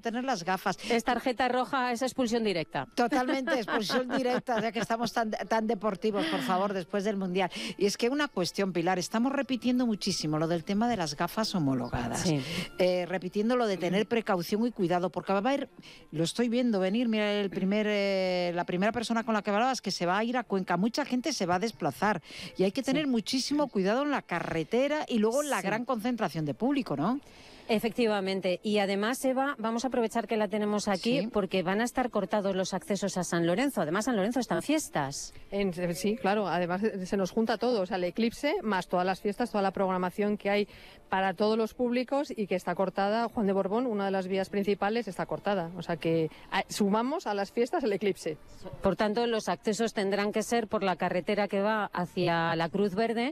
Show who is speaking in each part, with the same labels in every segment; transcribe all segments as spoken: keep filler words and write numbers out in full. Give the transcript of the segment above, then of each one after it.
Speaker 1: tener las gafas.
Speaker 2: Es tarjeta roja, es expulsión directa.
Speaker 1: Totalmente, expulsión directa, ya que estamos tan, tan deportivos, por favor, después del Mundial. Y es que una cuestión, Pilar, estamos repitiendo muchísimo lo del tema de las gafas homologadas,
Speaker 2: sí.
Speaker 1: eh, repitiendo lo de tener precaución y cuidado, porque va a haber, lo estoy viendo venir, mira, el primer, eh, la primera persona con la que hablabas que se va a ir a Cuenca, mucha gente se va a desplazar y hay que tener sí. muchísimo cuidado en la carretera y luego en la sí. gran concentración de público, ¿no?
Speaker 2: Efectivamente, y además, Eva, vamos a aprovechar que la tenemos aquí sí. porque van a estar cortados los accesos a San Lorenzo. Además, San Lorenzo está en fiestas.
Speaker 3: En, sí, claro, además se nos junta todo, o sea, el eclipse más todas las fiestas, toda la programación que hay para todos los públicos y que está cortada. Juan de Borbón, una de las vías principales, está cortada. O sea que a, sumamos a las fiestas el eclipse.
Speaker 2: Por tanto, los accesos tendrán que ser por la carretera que va hacia la Cruz Verde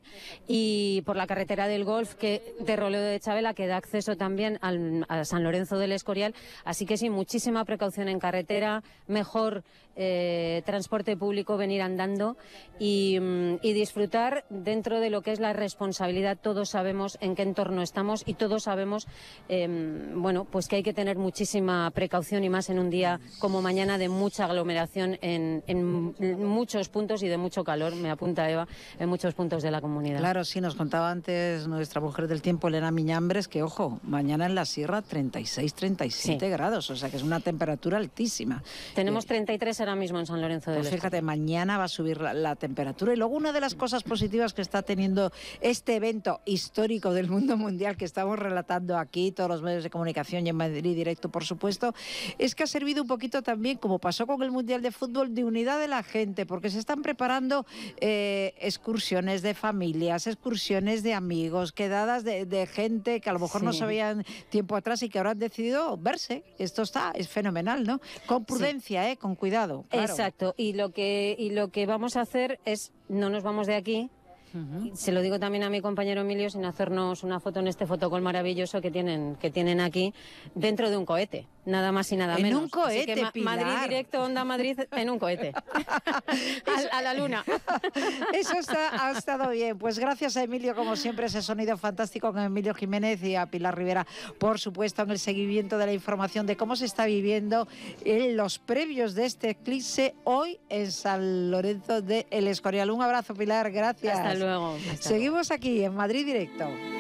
Speaker 2: y por la carretera del Golf que de Roleo de Chavela, que da acceso también también al, a San Lorenzo del Escorial, así que sí, muchísima precaución en carretera, mejor eh, transporte público, venir andando y, y disfrutar dentro de lo que es la responsabilidad. Todos sabemos en qué entorno estamos y todos sabemos eh, bueno, pues que hay que tener muchísima precaución y más en un día como mañana de mucha aglomeración en, en muchos puntos y de mucho calor, me apunta Eva, en muchos puntos de la comunidad.
Speaker 1: Claro, sí, nos contaba antes nuestra mujer del tiempo, Elena Miñambres, que ojo, mañana en la sierra treinta y seis, treinta y siete sí. grados, o sea que es una temperatura altísima.
Speaker 2: Tenemos
Speaker 1: eh,
Speaker 2: treinta y tres ahora mismo en San Lorenzo del
Speaker 1: Pues fíjate, mañana va a subir la, la temperatura. Y luego una de las cosas positivas que está teniendo este evento histórico del mundo mundial que estamos relatando aquí, todos los medios de comunicación y en Madrid Directo, por supuesto, es que ha servido un poquito también, como pasó con el Mundial de Fútbol, de unidad de la gente, porque se están preparando eh, excursiones de familias, excursiones de amigos, quedadas de, de gente que a lo mejor sí. no se veían tiempo atrás y que ahora han decidido verse. Esto está, es fenomenal, ¿no? Con prudencia, sí. eh, con cuidado. Claro.
Speaker 2: Exacto, y lo que y lo que vamos a hacer es, no nos vamos de aquí. Uh-huh. Se lo digo también a mi compañero Emilio, sin hacernos una foto en este fotocall maravilloso que tienen que tienen aquí, dentro de un cohete, nada más y nada
Speaker 1: en
Speaker 2: menos.
Speaker 1: En un cohete,
Speaker 2: Así que,
Speaker 1: Pilar.
Speaker 2: Madrid Directo, Onda Madrid, en un cohete. a, a la luna.
Speaker 1: Eso está, ha estado bien. Pues gracias a Emilio, como siempre, ese sonido fantástico con Emilio Jiménez y a Pilar Rivera, por supuesto, en el seguimiento de la información de cómo se está viviendo en los previos de este eclipse hoy en San Lorenzo del Escorial. Un abrazo, Pilar, gracias.
Speaker 2: Hasta luego.
Speaker 1: Hasta Seguimos luego. Aquí en Madrid Directo.